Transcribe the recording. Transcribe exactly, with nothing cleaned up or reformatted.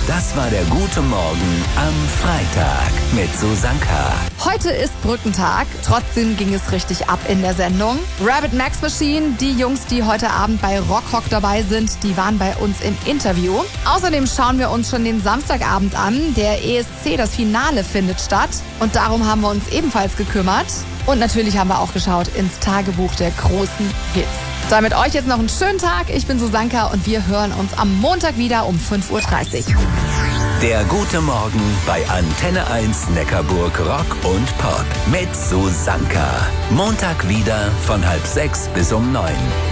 Das war der Gute Morgen am Freitag mit Susanka. Heute ist Brückentag, trotzdem ging es richtig ab in der Sendung. Rabbit Max Machine, die Jungs, die heute Abend bei Rockhock dabei sind, die waren bei uns im Interview. Außerdem schauen wir uns schon den Samstagabend an. Der E S C, das Finale, findet statt. Und darum haben wir uns ebenfalls gekümmert. Und natürlich haben wir auch geschaut ins Tagebuch der großen Hits. Damit euch jetzt noch einen schönen Tag. Ich bin Susanka und wir hören uns am Montag wieder um fünf Uhr dreißig. Der Gute Morgen bei Antenne eins Neckarburg Rock und Pop mit Susanka. Montag wieder von halb sechs bis um neun.